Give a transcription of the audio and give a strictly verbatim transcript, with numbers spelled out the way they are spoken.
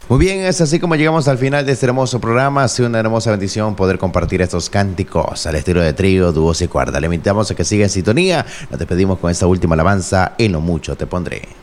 Muy bien, es así como llegamos al final de este hermoso programa. Ha sido una hermosa bendición poder compartir estos cánticos al estilo de trío, dúos y cuerda. Le invitamos a que siga en sintonía. Nos despedimos con esta última alabanza, En lo mucho te pondré.